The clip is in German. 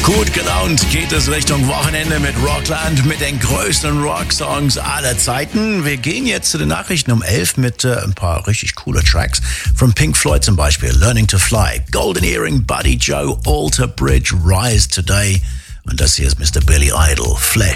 Gut gelaunt geht es Richtung Wochenende mit Rockland, mit den größten Rocksongs aller Zeiten. Wir gehen jetzt zu den Nachrichten um 11 mit ein paar richtig coole Tracks. Von Pink Floyd zum Beispiel, Learning to Fly, Golden Earring, Buddy Joe, Alter Bridge, Rise Today. Und das hier ist Mr. Billy Idol, Flesh.